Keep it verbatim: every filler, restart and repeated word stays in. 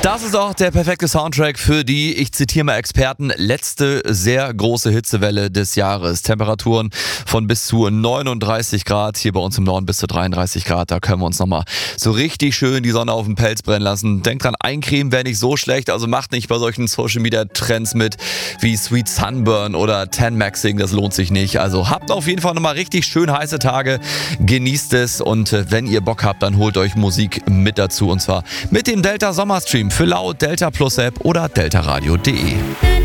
Das ist auch der perfekte Soundtrack für die, ich zitiere mal Experten, letzte sehr große Hitzewelle des Jahres. Temperaturen von bis zu neununddreißig Grad, hier bei uns im Norden bis zu dreiunddreißig Grad. Da können wir uns nochmal so richtig schön die Sonne auf den Pelz brennen lassen. Denkt dran, eincremen wäre nicht so schlecht, also macht nicht bei solchen Social Media Trends mit wie Sweet Sunburn oder Tan Maxing, das lohnt sich nicht. Also habt auf jeden Fall nochmal richtig schön heiße Tage, genießt es und wenn ihr Bock habt, dann holt euch Musik mit dazu und zwar mit dem Delta Sommerstream für Laut, Delta Plus App oder deltaradio punkt de.